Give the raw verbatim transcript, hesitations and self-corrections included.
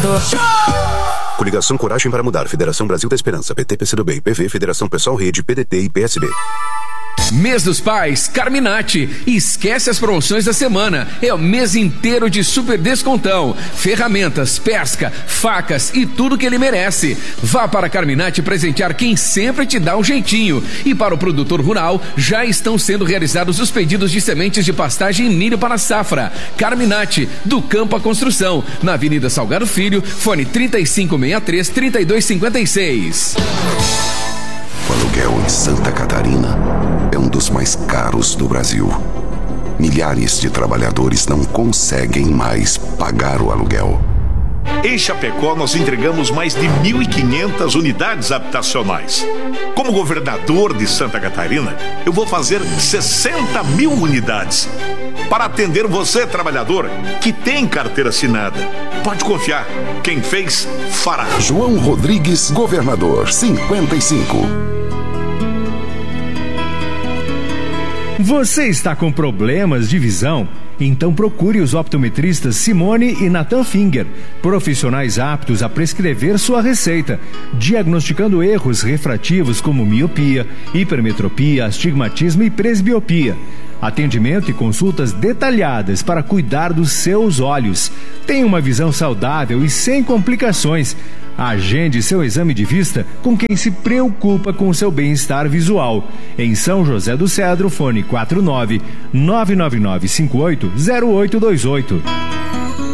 governador. Coligação Coragem para Mudar, Federação Brasil da Esperança, P T, P C do B, I P V, Federação Pessoal Rede, P D T e P S B. Mês dos Pais, Carminati. Esquece as promoções da semana. É o mês inteiro de super descontão. Ferramentas, pesca, facas e tudo que ele merece. Vá para a Carminati presentear quem sempre te dá um jeitinho. E para o produtor rural, já estão sendo realizados os pedidos de sementes de pastagem e milho para a safra. Carminati, do campo à construção. Na Avenida Salgado Filho, fone trinta e cinco sessenta e três, trinta e dois cinquenta e seis. O aluguel em Santa Catarina é um dos mais caros do Brasil. Milhares de trabalhadores não conseguem mais pagar o aluguel. Em Chapecó, nós entregamos mais de mil e quinhentas unidades habitacionais. Como governador de Santa Catarina, eu vou fazer sessenta mil unidades para atender você, trabalhador, que tem carteira assinada. Pode confiar, quem fez, fará. João Rodrigues, governador, cinquenta e cinco. Você está com problemas de visão? Então procure os optometristas Simone e Nathan Finger, profissionais aptos a prescrever sua receita, diagnosticando erros refrativos como miopia, hipermetropia, astigmatismo e presbiopia. Atendimento e consultas detalhadas para cuidar dos seus olhos. Tenha uma visão saudável e sem complicações. Agende seu exame de vista com quem se preocupa com o seu bem-estar visual. Em São José do Cedro, fone quatro nove nove nove nove cinco oito zero oito dois oito.